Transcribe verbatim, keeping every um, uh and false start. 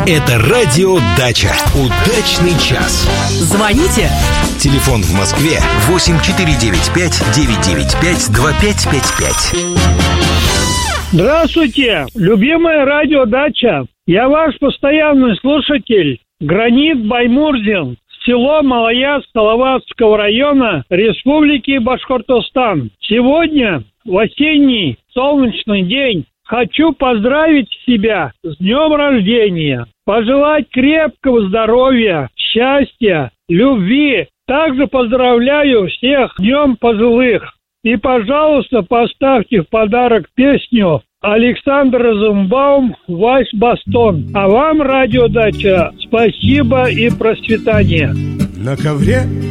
Это радио «Дача». Удачный час. Звоните. Телефон в Москве восемь четыре девять пять девять девять пять два пять пять пять. Здравствуйте, любимое радио «Дача». Я ваш постоянный слушатель, Гранит Баймурзин, село Малояз Салаватского района Республики Башкортостан. Сегодня, в осенний солнечный день, хочу поздравить себя с днем рождения, пожелать крепкого здоровья, счастья, любви. Также поздравляю всех с днем пожилых. И, пожалуйста, поставьте в подарок песню Александр Розенбаум «Вальс Бастон». А вам, радио «Дача», спасибо и процветания. На ковре